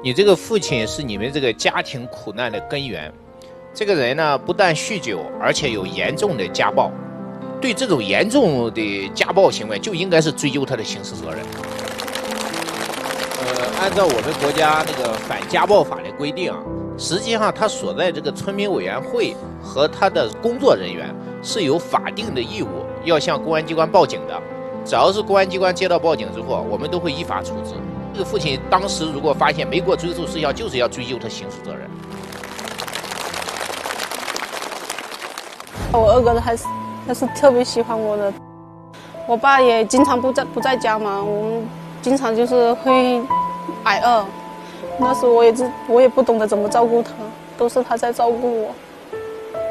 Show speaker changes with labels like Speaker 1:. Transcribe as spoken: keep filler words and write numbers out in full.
Speaker 1: 你这个父亲是你们这个家庭苦难的根源。这个人呢，不但酗酒，而且有严重的家暴。对这种严重的家暴行为，就应该是追究他的刑事责任。呃，按照我们国家那个反家暴法的规定啊，实际上他所在这个村民委员会和他的工作人员是有法定的义务要向公安机关报警的。只要是公安机关接到报警之后，我们都会依法处置。这个父亲当时如果发现没过追诉时效，就是要追究他刑事责任。
Speaker 2: 我二哥还是还是特别喜欢我的，我爸也经常不在不在家嘛，我们经常就是会挨饿。那时候我也是我也不懂得怎么照顾他，都是他在照顾我。